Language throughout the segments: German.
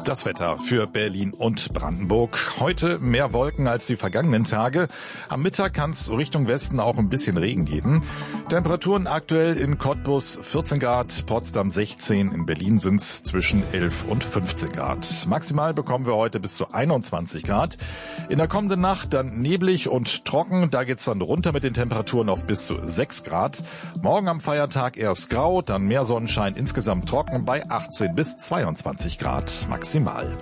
Das Wetter für Berlin und Brandenburg. Heute mehr Wolken als die vergangenen Tage. Am Mittag kann es Richtung Westen auch ein bisschen Regen geben. Temperaturen aktuell in Cottbus 14 Grad, Potsdam 16, in Berlin sind es zwischen 11 und 15 Grad. Maximal bekommen wir heute bis zu 21 Grad. In der kommenden Nacht dann neblig und trocken. Da geht's dann runter mit den Temperaturen auf bis zu 6 Grad. Morgen am Feiertag erst grau, dann mehr Sonnenschein, insgesamt trocken bei 18 bis 22 Grad maximal.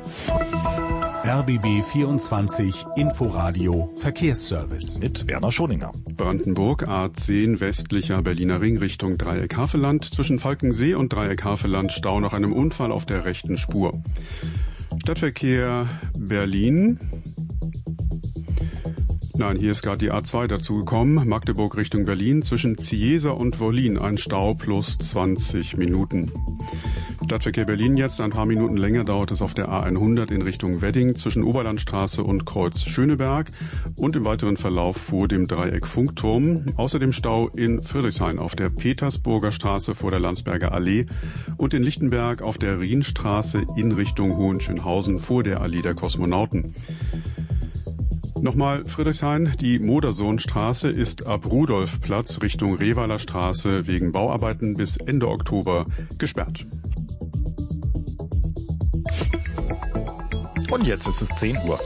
RBB 24 Inforadio Verkehrsservice mit Werner Schoninger. Brandenburg A10 westlicher Berliner Ring Richtung Dreieck Havelland. Zwischen Falkensee und Dreieck Havelland Stau nach einem Unfall auf der rechten Spur. Stadtverkehr Berlin. Nein, hier ist gerade die A2 dazugekommen. Magdeburg Richtung Berlin. Zwischen Ziesa und Wollin ein Stau plus 20 Minuten. Stadtverkehr Berlin jetzt, ein paar Minuten länger dauert es auf der A100 in Richtung Wedding zwischen Oberlandstraße und Kreuz Schöneberg und im weiteren Verlauf vor dem Dreieck Funkturm. Außerdem Stau in Friedrichshain auf der Petersburger Straße vor der Landsberger Allee und in Lichtenberg auf der Rienstraße in Richtung Hohenschönhausen vor der Allee der Kosmonauten. Nochmal Friedrichshain, die Modersohnstraße ist ab Rudolfplatz Richtung Rehweiler Straße wegen Bauarbeiten bis Ende Oktober gesperrt. Und jetzt ist es 10 Uhr.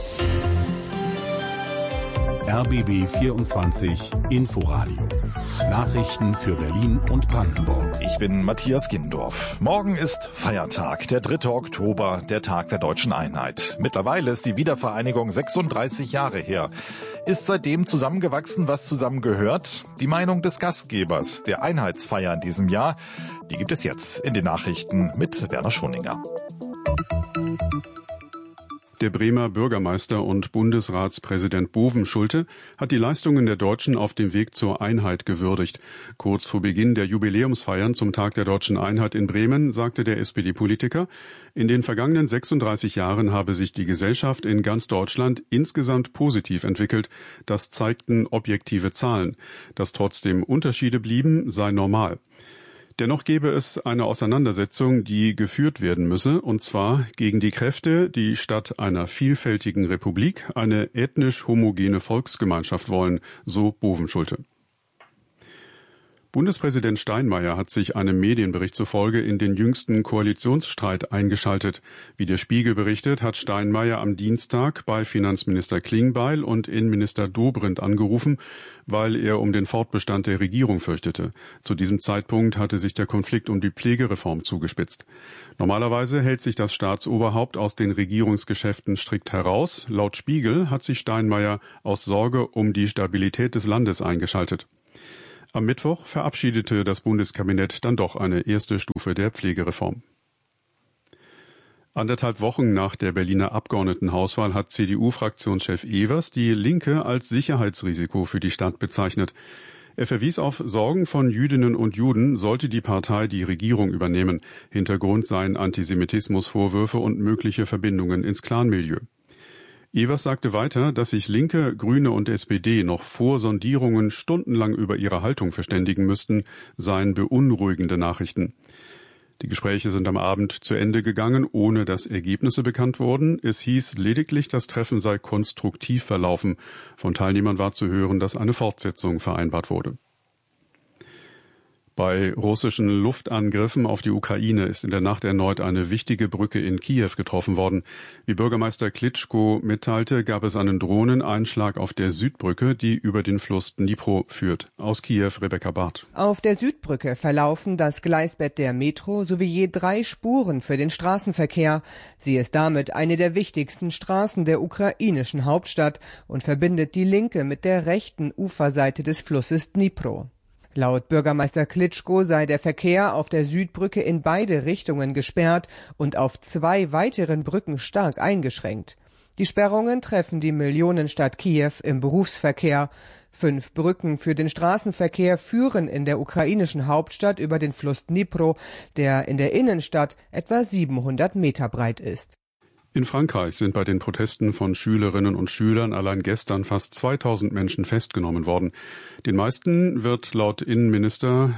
RBB 24 Inforadio. Nachrichten für Berlin und Brandenburg. Ich bin Matthias Gindorf. Morgen ist Feiertag, der 3. Oktober, der Tag der Deutschen Einheit. Mittlerweile ist die Wiedervereinigung 36 Jahre her. Ist seitdem zusammengewachsen, was zusammengehört? Die Meinung des Gastgebers der Einheitsfeier in diesem Jahr, die gibt es jetzt in den Nachrichten mit Werner Schoninger. Der Bremer Bürgermeister und Bundesratspräsident Bovenschulte hat die Leistungen der Deutschen auf dem Weg zur Einheit gewürdigt. Kurz vor Beginn der Jubiläumsfeiern zum Tag der Deutschen Einheit in Bremen sagte der SPD-Politiker, in den vergangenen 36 Jahren habe sich die Gesellschaft in ganz Deutschland insgesamt positiv entwickelt. Das zeigten objektive Zahlen. Dass trotzdem Unterschiede blieben, sei normal. Dennoch gäbe es eine Auseinandersetzung, die geführt werden müsse, und zwar gegen die Kräfte, die statt einer vielfältigen Republik eine ethnisch homogene Volksgemeinschaft wollen, so Bovenschulte. Bundespräsident Steinmeier hat sich einem Medienbericht zufolge in den jüngsten Koalitionsstreit eingeschaltet. Wie der Spiegel berichtet, hat Steinmeier am Dienstag bei Finanzminister Klingbeil und Innenminister Dobrindt angerufen, weil er um den Fortbestand der Regierung fürchtete. Zu diesem Zeitpunkt hatte sich der Konflikt um die Pflegereform zugespitzt. Normalerweise hält sich das Staatsoberhaupt aus den Regierungsgeschäften strikt heraus. Laut Spiegel hat sich Steinmeier aus Sorge um die Stabilität des Landes eingeschaltet. Am Mittwoch verabschiedete das Bundeskabinett dann doch eine erste Stufe der Pflegereform. 1,5 Wochen nach der Berliner Abgeordnetenhauswahl hat CDU-Fraktionschef Evers die Linke als Sicherheitsrisiko für die Stadt bezeichnet. Er verwies auf Sorgen von Jüdinnen und Juden, sollte die Partei die Regierung übernehmen. Hintergrund seien Antisemitismusvorwürfe und mögliche Verbindungen ins Clanmilieu. Evers sagte weiter, dass sich Linke, Grüne und SPD noch vor Sondierungen stundenlang über ihre Haltung verständigen müssten, seien beunruhigende Nachrichten. Die Gespräche sind am Abend zu Ende gegangen, ohne dass Ergebnisse bekannt wurden. Es hieß lediglich, das Treffen sei konstruktiv verlaufen. Von Teilnehmern war zu hören, dass eine Fortsetzung vereinbart wurde. Bei russischen Luftangriffen auf die Ukraine ist in der Nacht erneut eine wichtige Brücke in Kiew getroffen worden. Wie Bürgermeister Klitschko mitteilte, gab es einen Drohneneinschlag auf der Südbrücke, die über den Fluss Dnipro führt. Aus Kiew Rebecca Barth. Auf der Südbrücke verlaufen das Gleisbett der Metro sowie je 3 Spuren für den Straßenverkehr. Sie ist damit eine der wichtigsten Straßen der ukrainischen Hauptstadt und verbindet die linke mit der rechten Uferseite des Flusses Dnipro. Laut Bürgermeister Klitschko sei der Verkehr auf der Südbrücke in beide Richtungen gesperrt und auf 2 weiteren Brücken stark eingeschränkt. Die Sperrungen treffen die Millionenstadt Kiew im Berufsverkehr. 5 Brücken für den Straßenverkehr führen in der ukrainischen Hauptstadt über den Fluss Dnipro, der in der Innenstadt etwa 700 Meter breit ist. In Frankreich sind bei den Protesten von Schülerinnen und Schülern allein gestern fast 2000 Menschen festgenommen worden. Den meisten wird laut Innenminister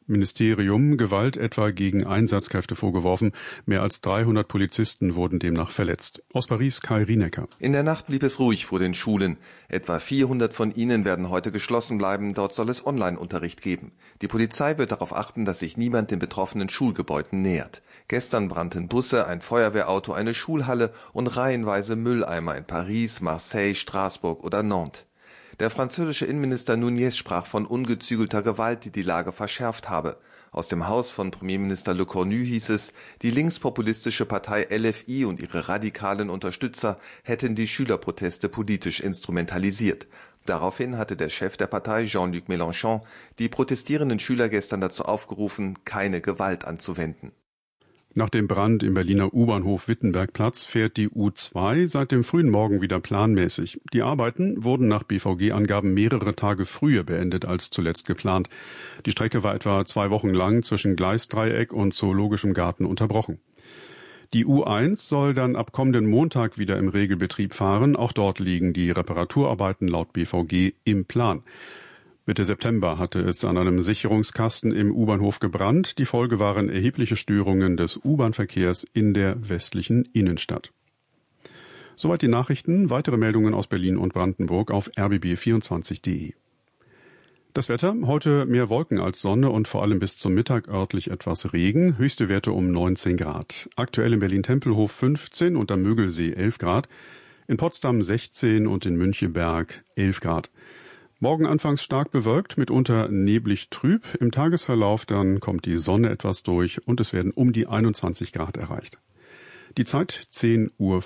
Ministerium Gewalt etwa gegen Einsatzkräfte vorgeworfen. Mehr als 300 Polizisten wurden demnach verletzt. Aus Paris Kai Rienecker. In der Nacht blieb es ruhig vor den Schulen. Etwa 400 von ihnen werden heute geschlossen bleiben. Dort soll es Online-Unterricht geben. Die Polizei wird darauf achten, dass sich niemand den betroffenen Schulgebäuden nähert. Gestern brannten Busse, ein Feuerwehrauto, eine Schulhalle und reihenweise Mülleimer in Paris, Marseille, Straßburg oder Nantes. Der französische Innenminister Nunez sprach von ungezügelter Gewalt, die die Lage verschärft habe. Aus dem Haus von Premierminister Le Cornu hieß es, die linkspopulistische Partei LFI und ihre radikalen Unterstützer hätten die Schülerproteste politisch instrumentalisiert. Daraufhin hatte der Chef der Partei, Jean-Luc Mélenchon, die protestierenden Schüler gestern dazu aufgerufen, keine Gewalt anzuwenden. Nach dem Brand im Berliner U-Bahnhof Wittenbergplatz fährt die U2 seit dem frühen Morgen wieder planmäßig. Die Arbeiten wurden nach BVG-Angaben mehrere Tage früher beendet als zuletzt geplant. Die Strecke war etwa 2 Wochen lang zwischen Gleisdreieck und Zoologischem Garten unterbrochen. Die U1 soll dann ab kommenden Montag wieder im Regelbetrieb fahren. Auch dort liegen die Reparaturarbeiten laut BVG im Plan. Mitte September hatte es an einem Sicherungskasten im U-Bahnhof gebrannt. Die Folge waren erhebliche Störungen des U-Bahn-Verkehrs in der westlichen Innenstadt. Soweit die Nachrichten. Weitere Meldungen aus Berlin und Brandenburg auf rbb24.de. Das Wetter, heute mehr Wolken als Sonne und vor allem bis zum Mittag örtlich etwas Regen, höchste Werte um 19 Grad. Aktuell in Berlin-Tempelhof 15 und am Müggelsee 11 Grad, in Potsdam 16 und in Müncheberg 11 Grad. Morgen anfangs stark bewölkt, mitunter neblig trüb. Im Tagesverlauf dann kommt die Sonne etwas durch und es werden um die 21 Grad erreicht. Die Zeit 10:05 Uhr.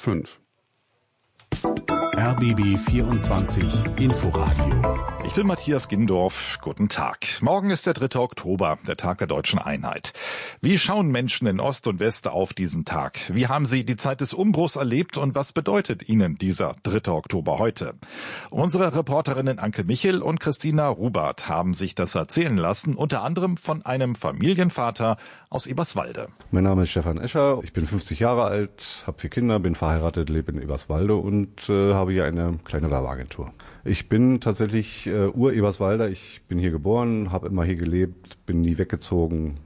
RBB 24 Inforadio. Ich bin Matthias Gindorf. Guten Tag. Morgen ist der 3. Oktober, der Tag der Deutschen Einheit. Wie schauen Menschen in Ost und West auf diesen Tag? Wie haben sie die Zeit des Umbruchs erlebt und was bedeutet ihnen dieser 3. Oktober heute? Unsere Reporterinnen Anke Michel und Christina Rubert haben sich das erzählen lassen, unter anderem von einem Familienvater aus Eberswalde. Mein Name ist Stefan Escher, ich bin 50 Jahre alt, habe 4 Kinder, bin verheiratet, lebe in Eberswalde und habe hier eine kleine Werbeagentur. Ich bin tatsächlich Ur-Eberswalder, ich bin hier geboren, habe immer hier gelebt, bin nie weggezogen.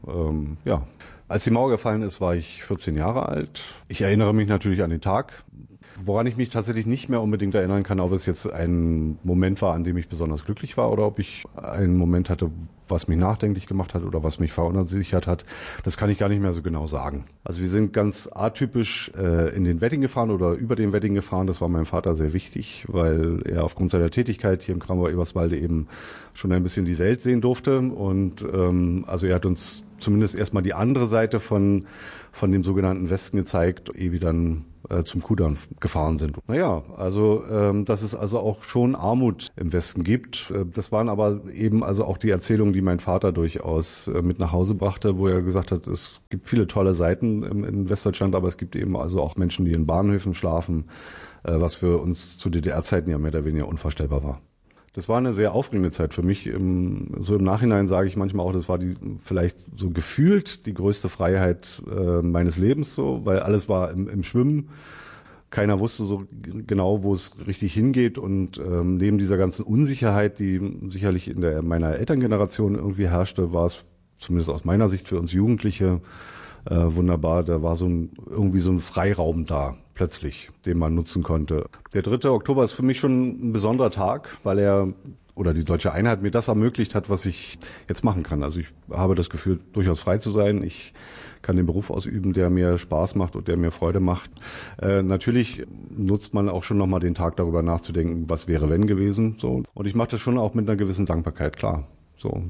Als die Mauer gefallen ist, war ich 14 Jahre alt. Ich erinnere mich natürlich an den Tag. Woran ich mich tatsächlich nicht mehr unbedingt erinnern kann, ob es jetzt ein Moment war, an dem ich besonders glücklich war oder ob ich einen Moment hatte, was mich nachdenklich gemacht hat oder was mich verunsichert hat, das kann ich gar nicht mehr so genau sagen. Also wir sind ganz atypisch in den Wedding gefahren oder über den Wedding gefahren. Das war meinem Vater sehr wichtig, weil er aufgrund seiner Tätigkeit hier im Kramau-Eberswalde eben schon ein bisschen die Welt sehen durfte. Und also er hat uns zumindest erstmal die andere Seite von dem sogenannten Westen gezeigt, ehe wir dann zum Kudamm gefahren sind. Naja, also dass es also auch schon Armut im Westen gibt. Das waren aber eben also auch die Erzählungen, die mein Vater durchaus mit nach Hause brachte, wo er gesagt hat, es gibt viele tolle Seiten in Westdeutschland, aber es gibt eben also auch Menschen, die in Bahnhöfen schlafen, was für uns zu DDR-Zeiten ja mehr oder weniger unvorstellbar war. Das war eine sehr aufregende Zeit für mich. So im Nachhinein sage ich manchmal auch, das war vielleicht so gefühlt die größte Freiheit meines Lebens, so, weil alles war im Schwimmen. Keiner wusste so genau, wo es richtig hingeht. Und neben dieser ganzen Unsicherheit, die sicherlich in meiner Elterngeneration irgendwie herrschte, war es zumindest aus meiner Sicht für uns Jugendliche wunderbar. Da war irgendwie so ein Freiraum da, plötzlich, den man nutzen konnte. Der 3. Oktober ist für mich schon ein besonderer Tag, weil die Deutsche Einheit mir das ermöglicht hat, was ich jetzt machen kann. Also ich habe das Gefühl, durchaus frei zu sein. Ich kann den Beruf ausüben, der mir Spaß macht und der mir Freude macht. Natürlich nutzt man auch schon nochmal den Tag darüber nachzudenken, was wäre wenn gewesen. So. Und ich mache das schon auch mit einer gewissen Dankbarkeit, klar. So.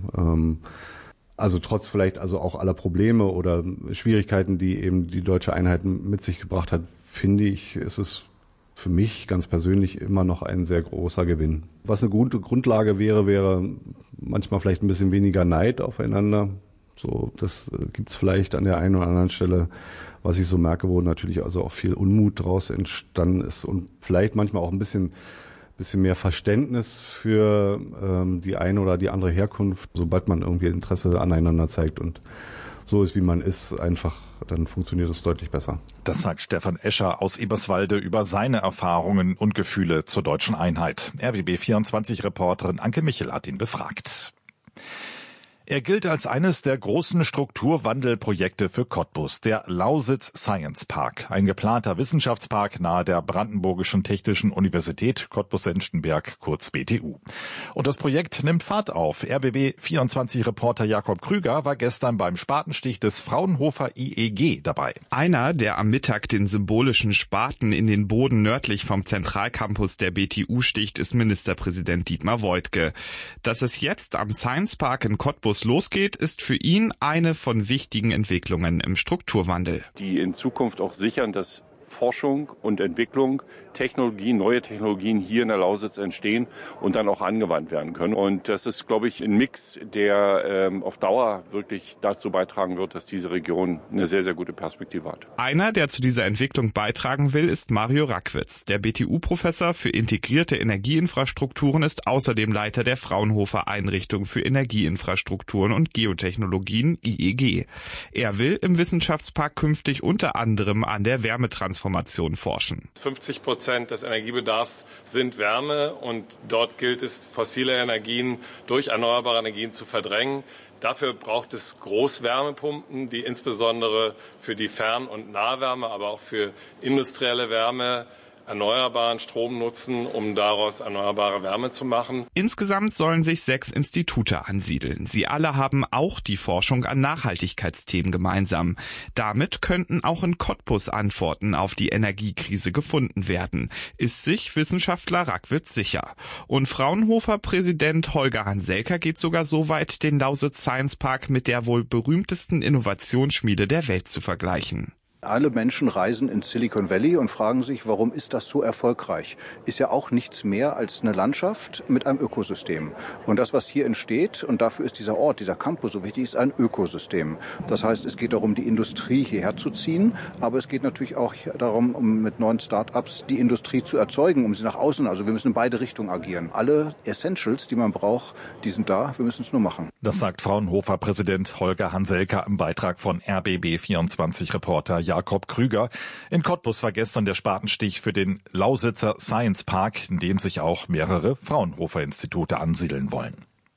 Also trotz vielleicht also auch aller Probleme oder Schwierigkeiten, die eben die Deutsche Einheit mit sich gebracht hat, finde ich, ist es für mich ganz persönlich immer noch ein sehr großer Gewinn. Was eine gute Grundlage wäre manchmal vielleicht ein bisschen weniger Neid aufeinander. So, das gibt's vielleicht an der einen oder anderen Stelle, was ich so merke, wo natürlich also auch viel Unmut draus entstanden ist und vielleicht manchmal auch ein bisschen mehr Verständnis für die eine oder die andere Herkunft, sobald man irgendwie Interesse aneinander zeigt und so ist, wie man ist, einfach, dann funktioniert es deutlich besser. Das sagt Stefan Escher aus Eberswalde über seine Erfahrungen und Gefühle zur Deutschen Einheit. RBB 24-Reporterin Anke Michel hat ihn befragt. Er gilt als eines der großen Strukturwandelprojekte für Cottbus, der Lausitz Science Park, ein geplanter Wissenschaftspark nahe der Brandenburgischen Technischen Universität Cottbus-Senftenberg, kurz BTU. Und das Projekt nimmt Fahrt auf. RBB24-Reporter Jakob Krüger war gestern beim Spatenstich des Fraunhofer IEG dabei. Einer, der am Mittag den symbolischen Spaten in den Boden nördlich vom Zentralcampus der BTU sticht, ist Ministerpräsident Dietmar Woidke. Dass es jetzt am Science Park in Cottbus losgeht, ist für ihn eine von wichtigen Entwicklungen im Strukturwandel. Die in Zukunft auch sichern, dass Forschung und Entwicklung, neue Technologien hier in der Lausitz entstehen und dann auch angewandt werden können. Und das ist, glaube ich, ein Mix, der auf Dauer wirklich dazu beitragen wird, dass diese Region eine sehr, sehr gute Perspektive hat. Einer, der zu dieser Entwicklung beitragen will, ist Mario Rackwitz. Der BTU-Professor für integrierte Energieinfrastrukturen ist außerdem Leiter der Fraunhofer Einrichtung für Energieinfrastrukturen und Geotechnologien, IEG. Er will im Wissenschaftspark künftig unter anderem an der Wärmetransformation forschen. 50% des Energiebedarfs sind Wärme und dort gilt es, fossile Energien durch erneuerbare Energien zu verdrängen. Dafür braucht es Großwärmepumpen, die insbesondere für die Fern- und Nahwärme, aber auch für industrielle Wärme erneuerbaren Strom nutzen, um daraus erneuerbare Wärme zu machen. Insgesamt sollen sich 6 Institute ansiedeln. Sie alle haben auch die Forschung an Nachhaltigkeitsthemen gemeinsam. Damit könnten auch in Cottbus Antworten auf die Energiekrise gefunden werden, ist sich Wissenschaftler Rackwitz sicher. Und Fraunhofer-Präsident Holger Hanselka geht sogar so weit, den Lausitz Science Park mit der wohl berühmtesten Innovationsschmiede der Welt zu vergleichen. Alle Menschen reisen ins Silicon Valley und fragen sich, warum ist das so erfolgreich? Ist ja auch nichts mehr als eine Landschaft mit einem Ökosystem. Und das, was hier entsteht, und dafür ist dieser Ort, dieser Campus so wichtig, ist ein Ökosystem. Das heißt, es geht darum, die Industrie hierher zu ziehen, aber es geht natürlich auch darum, um mit neuen Start-ups die Industrie zu erzeugen, um sie nach außen, also wir müssen in beide Richtungen agieren. Alle Essentials, die man braucht, die sind da, wir müssen es nur machen. Das sagt Fraunhofer-Präsident Holger Hanselka im Beitrag von RBB24-Reporter Jakob Krüger. In Cottbus war gestern der Spatenstich für den Lausitzer Science Park, in dem sich auch mehrere Fraunhofer-Institute ansiedeln wollen.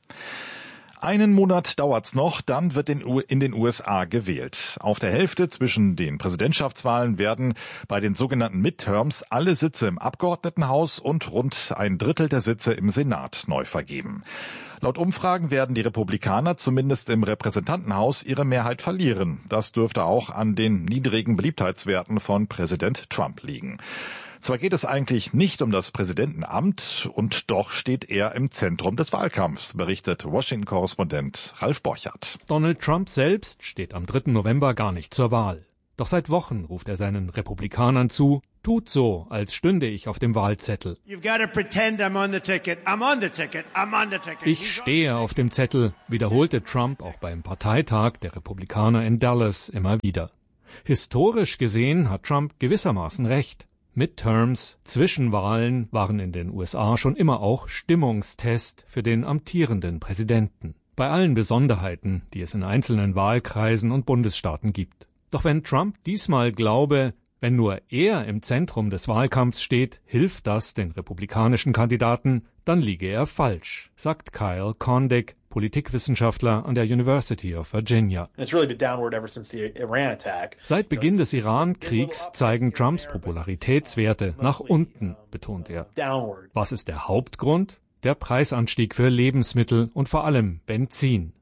Einen Monat dauert's noch, dann wird in den USA gewählt. Auf der Hälfte zwischen den Präsidentschaftswahlen werden bei den sogenannten Midterms alle Sitze im Abgeordnetenhaus und rund ein Drittel der Sitze im Senat neu vergeben. Laut Umfragen werden die Republikaner zumindest im Repräsentantenhaus ihre Mehrheit verlieren. Das dürfte auch an den niedrigen Beliebtheitswerten von Präsident Trump liegen. Zwar geht es eigentlich nicht um das Präsidentenamt, und doch steht er im Zentrum des Wahlkampfs, berichtet Washington-Korrespondent Ralf Borchardt. Donald Trump selbst steht am 3. November gar nicht zur Wahl. Doch seit Wochen ruft er seinen Republikanern zu, tut so, als stünde ich auf dem Wahlzettel. Ich stehe auf dem Zettel, wiederholte Trump auch beim Parteitag der Republikaner in Dallas immer wieder. Historisch gesehen hat Trump gewissermaßen recht. Midterms, Zwischenwahlen, waren in den USA schon immer auch Stimmungstest für den amtierenden Präsidenten. Bei allen Besonderheiten, die es in einzelnen Wahlkreisen und Bundesstaaten gibt. Doch wenn Trump diesmal glaube, wenn nur er im Zentrum des Wahlkampfs steht, hilft das den republikanischen Kandidaten, dann liege er falsch, sagt Kyle Kondik, Politikwissenschaftler an der University of Virginia. Seit Beginn des Iran-Kriegs zeigen Trumps Popularitätswerte nach unten, betont er. Was ist der Hauptgrund? Der Preisanstieg für Lebensmittel und vor allem Benzin.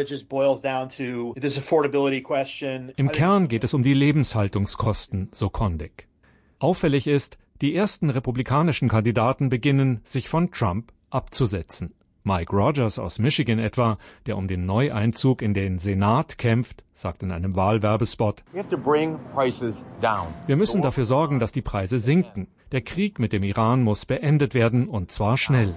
Im Kern geht es um die Lebenshaltungskosten, so Kondik. Auffällig ist, die ersten republikanischen Kandidaten beginnen, sich von Trump abzusetzen. Mike Rogers aus Michigan etwa, der um den Neueinzug in den Senat kämpft, sagt in einem Wahlwerbespot: Wir müssen dafür sorgen, dass die Preise sinken. Der Krieg mit dem Iran muss beendet werden, und zwar schnell.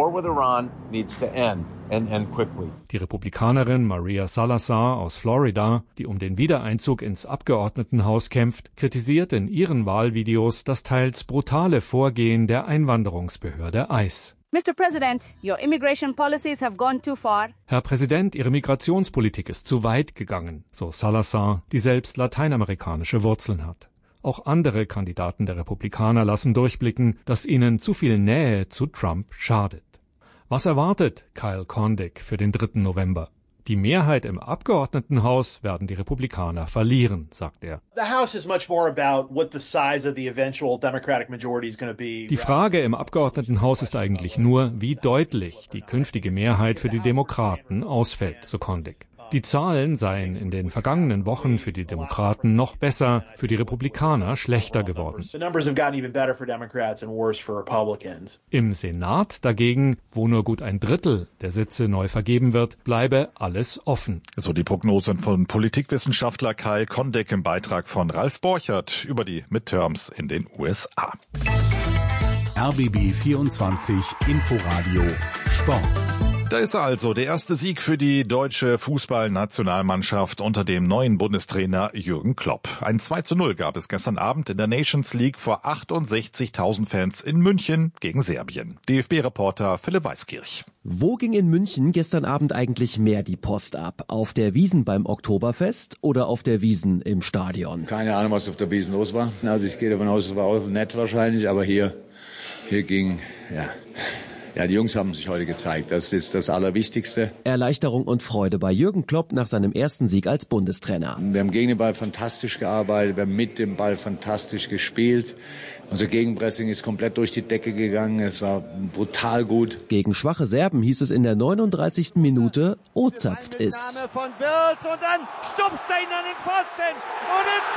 Die Republikanerin Maria Salazar aus Florida, die um den Wiedereinzug ins Abgeordnetenhaus kämpft, kritisiert in ihren Wahlvideos das teils brutale Vorgehen der Einwanderungsbehörde ICE. Mr. President, your immigration policies have gone too far. Herr Präsident, Ihre Migrationspolitik ist zu weit gegangen, so Salazar, die selbst lateinamerikanische Wurzeln hat. Auch andere Kandidaten der Republikaner lassen durchblicken, dass ihnen zu viel Nähe zu Trump schadet. Was erwartet Kyle Kondik für den 3. November? Die Mehrheit im Abgeordnetenhaus werden die Republikaner verlieren, sagt er. Die Frage im Abgeordnetenhaus ist eigentlich nur, wie deutlich die künftige Mehrheit für die Demokraten ausfällt, so Kondik. Die Zahlen seien in den vergangenen Wochen für die Demokraten noch besser, für die Republikaner schlechter geworden. Im Senat dagegen, wo nur gut ein Drittel der Sitze neu vergeben wird, bleibe alles offen. So die Prognosen von Politikwissenschaftler Kyle Kondik im Beitrag von Ralf Borchert über die Midterms in den USA. RBB 24 Inforadio Sport. Da ist er also, der erste Sieg für die deutsche Fußballnationalmannschaft unter dem neuen Bundestrainer Jürgen Klopp. Ein 2:0 gab es gestern Abend in der Nations League vor 68.000 Fans in München gegen Serbien. DFB-Reporter Philipp Weiskirch. Wo ging in München gestern Abend eigentlich mehr die Post ab? Auf der Wiesn beim Oktoberfest oder auf der Wiesn im Stadion? Keine Ahnung, was auf der Wiesn los war. Also ich gehe davon aus, es war auch nett wahrscheinlich, aber hier ging, ja, die Jungs haben sich heute gezeigt. Das ist das Allerwichtigste. Erleichterung und Freude bei Jürgen Klopp nach seinem ersten Sieg als Bundestrainer. Wir haben gegen den Ball fantastisch gearbeitet, wir haben mit dem Ball fantastisch gespielt. Unser Gegenpressing ist komplett durch die Decke gegangen. Es war brutal gut. Gegen schwache Serben hieß es in der 39. Minute, O-zapft ist. Name von Wirtz und dann stupst er ihn an den Pfosten und ins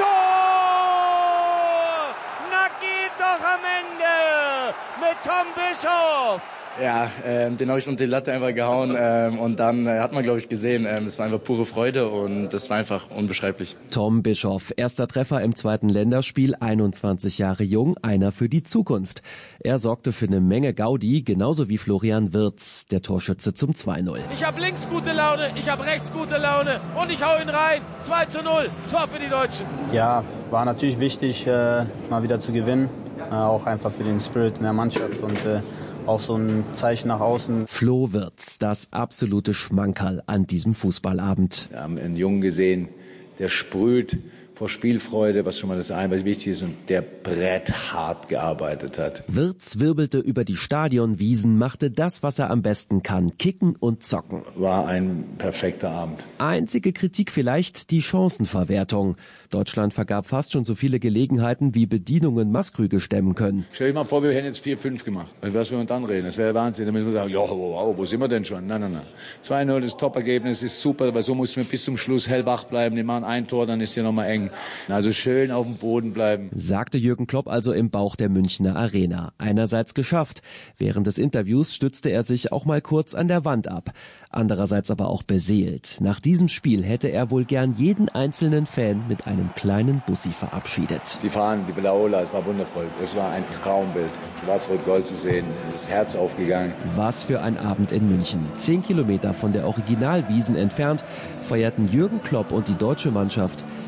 Tor! Na geht doch am Ende mit Tom Bischoff! Ja, den habe ich unter die Latte einfach gehauen und dann hat man, glaube ich, gesehen, es war einfach pure Freude und das war einfach unbeschreiblich. Tom Bischoff, erster Treffer im zweiten Länderspiel, 21 Jahre jung, einer für die Zukunft. Er sorgte für eine Menge Gaudi, genauso wie Florian Wirtz, der Torschütze zum 2:0. Ich habe links gute Laune, ich habe rechts gute Laune und ich hau ihn rein. 2:0, Tor für die Deutschen. Ja, war natürlich wichtig, mal wieder zu gewinnen, auch einfach für den Spirit in der Mannschaft und auch so ein Zeichen nach außen. Flo Wirtz, das absolute Schmankerl an diesem Fußballabend. Wir haben einen Jungen gesehen, der sprüht vor Spielfreude, was schon mal das eine, was wichtig ist, und der bretthart gearbeitet hat. Wirtz wirbelte über die Stadionwiesen, machte das, was er am besten kann, kicken und zocken. War ein perfekter Abend. Einzige Kritik vielleicht die Chancenverwertung. Deutschland vergab fast schon so viele Gelegenheiten, wie Bedienungen Maskrüge stemmen können. Stell dir mal vor, wir hätten jetzt 4-5 gemacht. Was wir uns dann reden? Das wäre Wahnsinn. Da müssen wir sagen, ja, wow, wo sind wir denn schon? Nein. 2:0, das Top-Ergebnis ist super, aber so mussten wir bis zum Schluss hellwach bleiben. Die machen ein Tor, dann ist hier nochmal eng. Also schön auf dem Boden bleiben. Sagte Jürgen Klopp also im Bauch der Münchner Arena. Einerseits geschafft. Während des Interviews stützte er sich auch mal kurz an der Wand ab. Andererseits aber auch beseelt. Nach diesem Spiel hätte er wohl gern jeden einzelnen Fan mit einem kleinen Bussi verabschiedet. Die Fahnen, die Belaola, es war wundervoll. Es war ein Traumbild. Schwarz-Rot-Gold zu sehen, das Herz aufgegangen. Was für ein Abend in München. 10 Kilometer von der Originalwiesn entfernt feierten Jürgen Klopp und die deutsche Mannschaft